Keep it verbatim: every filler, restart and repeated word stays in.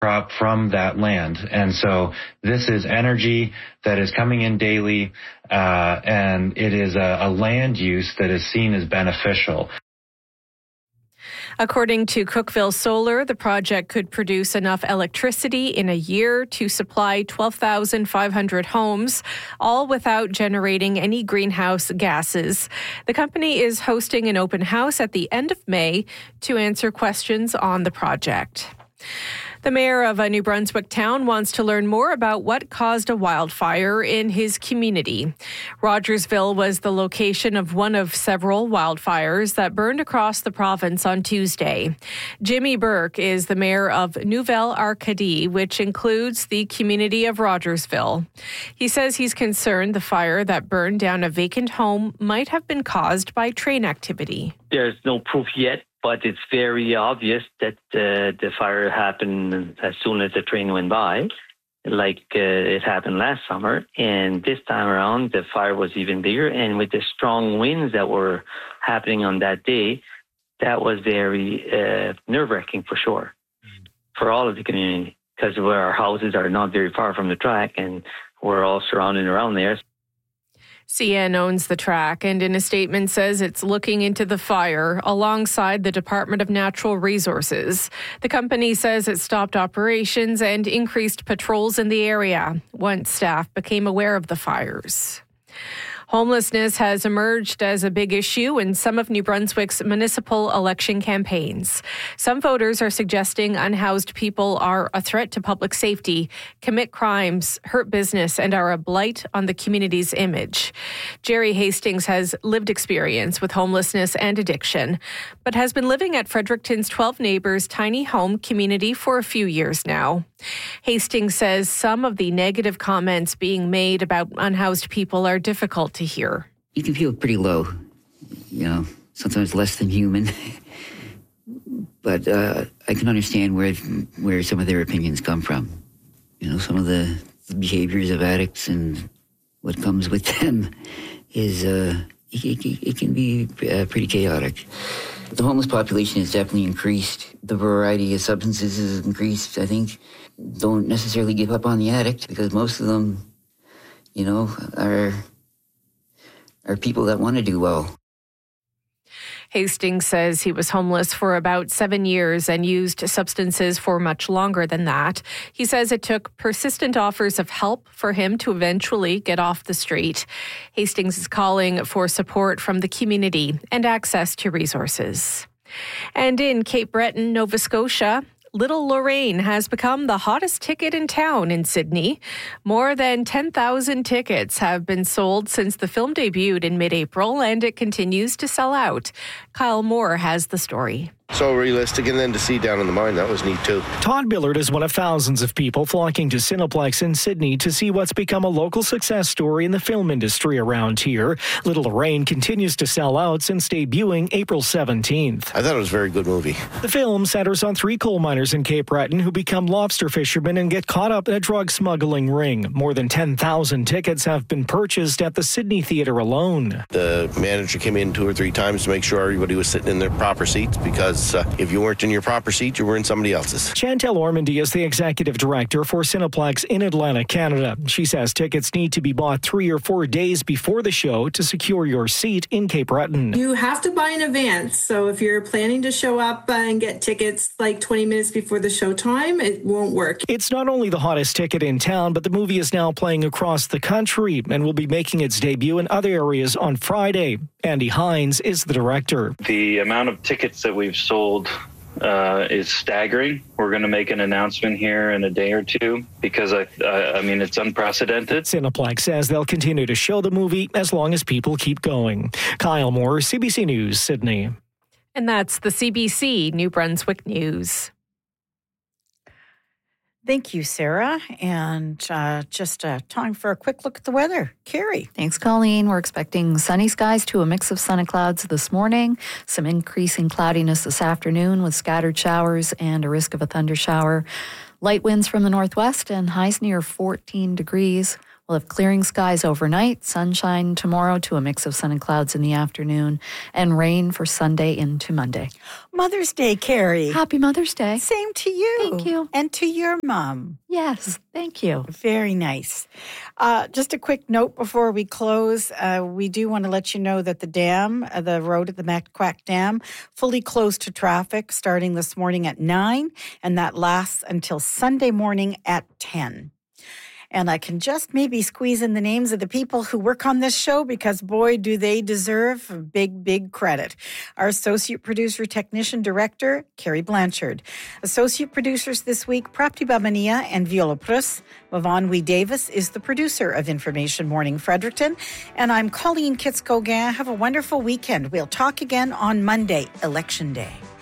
crop from that land. And so this is energy that is coming in daily, uh, and it is a, a land use that is seen as beneficial. According to Cookeville Solar, the project could produce enough electricity in a year to supply twelve thousand five hundred homes, all without generating any greenhouse gases. The company is hosting an open house at the end of May to answer questions on the project. The mayor of a New Brunswick town wants to learn more about what caused a wildfire in his community. Rogersville was the location of one of several wildfires that burned across the province on Tuesday. Jimmy Burke is the mayor of Nouvelle Arcadie, which includes the community of Rogersville. He says he's concerned the fire that burned down a vacant home might have been caused by train activity. There's no proof yet, but it's very obvious that uh, the fire happened as soon as the train went by, like uh, it happened last summer. And this time around, the fire was even bigger. And with the strong winds that were happening on that day, that was very uh, nerve-wracking for sure, mm. for all of the community, because our houses are not very far from the track, and we're all surrounded around there. C N owns the track and in a statement says it's looking into the fire alongside the Department of Natural Resources. The company says it stopped operations and increased patrols in the area once staff became aware of the fires. Homelessness has emerged as a big issue in some of New Brunswick's municipal election campaigns. Some voters are suggesting unhoused people are a threat to public safety, commit crimes, hurt business, and are a blight on the community's image. Jerry Hastings has lived experience with homelessness and addiction, but has been living at Fredericton's twelve Neighbours tiny home community for a few years now. Hastings says some of the negative comments being made about unhoused people are difficult to hear. You can feel pretty low, you know, sometimes less than human. But uh, I can understand where where some of their opinions come from. You know, some of the behaviors of addicts and what comes with them is, uh, it, it, it can be uh, pretty chaotic. The homeless population has definitely increased. The variety of substances has increased, I think. Don't necessarily give up on the addict because most of them, you know, are are people that want to do well. Hastings says he was homeless for about seven years and used substances for much longer than that. He says it took persistent offers of help for him to eventually get off the street. Hastings is calling for support from the community and access to resources. And in Cape Breton, Nova Scotia, Little Lorraine has become the hottest ticket in town in Sydney. More than ten thousand tickets have been sold since the film debuted in mid-April, and it continues to sell out. Kyle Moore has the story. So realistic, and then to see down in the mine, that was neat too. Todd Billard is one of thousands of people flocking to Cineplex in Sydney to see what's become a local success story in the film industry around here. Little Lorraine continues to sell out since debuting April seventeenth. I thought it was a very good movie. The film centers on three coal miners in Cape Breton who become lobster fishermen and get caught up in a drug smuggling ring. More than ten thousand tickets have been purchased at the Sydney Theatre alone. The manager came in two or three times to make sure everybody was sitting in their proper seats because Uh, if you weren't in your proper seat, you were in somebody else's. Chantel Ormandy is the executive director for Cineplex in Atlanta, Canada. She says tickets need to be bought three or four days before the show to secure your seat in Cape Breton. You have to buy in advance. So if you're planning to show up uh, and get tickets like twenty minutes before the show time, it won't work. It's not only the hottest ticket in town, but the movie is now playing across the country and will be making its debut in other areas on Friday. Andy Hines is the director. The amount of tickets that we've sold uh, is staggering. We're going to make an announcement here in a day or two because, I, uh, I mean, it's unprecedented. Cineplex says they'll continue to show the movie as long as people keep going. Kyle Moore, C B C News, Sydney. And that's the C B C New Brunswick News. Thank you, Sarah. And uh, just uh, time for a quick look at the weather. Carrie. Thanks, Colleen. We're expecting sunny skies to a mix of sun and clouds this morning. Some increasing cloudiness this afternoon with scattered showers and a risk of a thunder shower. Light winds from the northwest and highs near fourteen degrees. We'll have clearing skies overnight, sunshine tomorrow to a mix of sun and clouds in the afternoon, and rain for Sunday into Monday. Mother's Day, Carrie. Happy Mother's Day. Same to you. Thank you. And to your mom. Yes, thank you. Very nice. Uh, just a quick note before we close. Uh, we do want to let you know that the dam, uh, the road at the Macquac Dam, fully closed to traffic starting this morning at nine, and that lasts until Sunday morning at ten. And I can just maybe squeeze in the names of the people who work on this show because, boy, do they deserve big, big credit. Our associate producer, technician, director, Carrie Blanchard. Associate producers this week, Prapti Babania and Viola Prus. Mavon Wee Davis is the producer of Information Morning Fredericton. And I'm Colleen Kitts-Gauguin. Have a wonderful weekend. We'll talk again on Monday, Election Day.